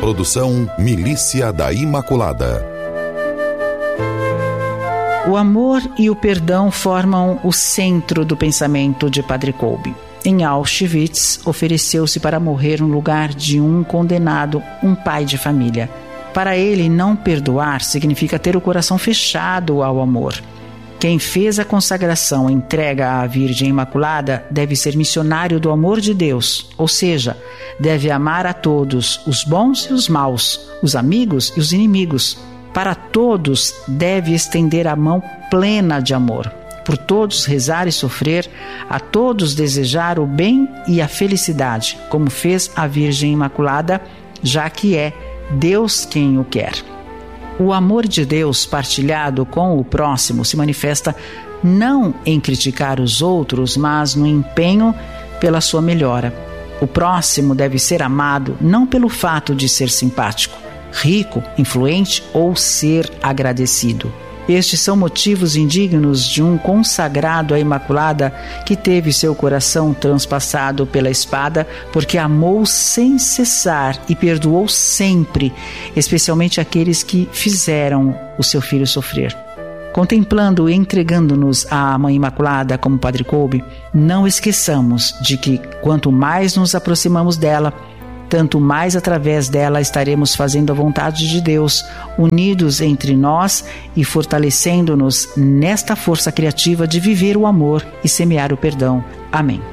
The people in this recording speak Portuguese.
Produção Milícia da Imaculada. O amor e o perdão formam o centro do pensamento de Padre Kolbe. Em Auschwitz, ofereceu-se para morrer no lugar de um condenado, um pai de família. Para ele, não perdoar significa ter o coração fechado ao amor. Quem fez a consagração entrega à Virgem Imaculada deve ser missionário do amor de Deus, ou seja, deve amar a todos, os bons e os maus, os amigos e os inimigos. Para todos deve estender a mão plena de amor. Por todos rezar e sofrer, a todos desejar o bem e a felicidade, como fez a Virgem Imaculada, já que é Deus quem o quer. O amor de Deus partilhado com o próximo se manifesta não em criticar os outros, mas no empenho pela sua melhora. O próximo deve ser amado não pelo fato de ser simpático, rico, influente ou ser agradecido. Estes são motivos indignos de um consagrado à Imaculada que teve seu coração transpassado pela espada, porque amou sem cessar e perdoou sempre, especialmente aqueles que fizeram o seu filho sofrer. Contemplando e entregando-nos à Mãe Imaculada como Padre Kolbe, não esqueçamos de que quanto mais nos aproximamos dela, tanto mais através dela estaremos fazendo a vontade de Deus, unidos entre nós e fortalecendo-nos nesta força criativa de viver o amor e semear o perdão. Amém.